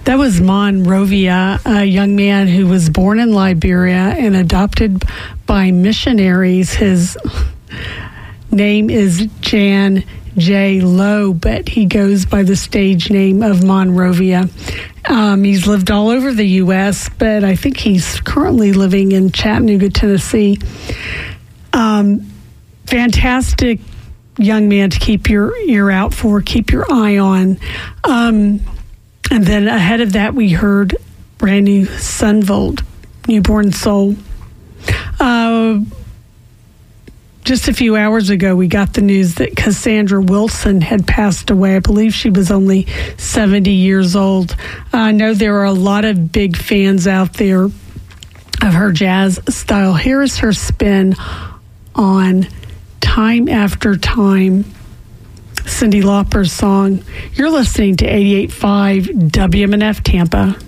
That was Monrovia, a young man who was born in Liberia and adopted by missionaries. His name is Jan J. Lowe, but he goes by the stage name of Monrovia. He's lived all over the U.S., but I think he's currently living in Chattanooga, Tennessee. Fantastic young man to keep your ear out for, keep your eye on. And then ahead of that, we heard brand new Sunvolt, Newborn Soul. Just a few hours ago, we got the news that Cassandra Wilson had passed away. I believe she was only 70 years old. I know there are a lot of big fans out there of her jazz style. Here is her spin on Time After Time, Cyndi Lauper's song. You're listening to 88.5 WMNF Tampa.